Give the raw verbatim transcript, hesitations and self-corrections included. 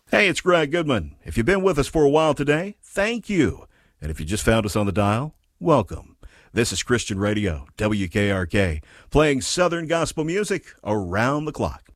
Hey, it's Greg Goodman. If you've been with us for a while today, thank you. And if you just found us on the dial, welcome. This is Christian Radio, W K R K, playing Southern gospel music around the clock.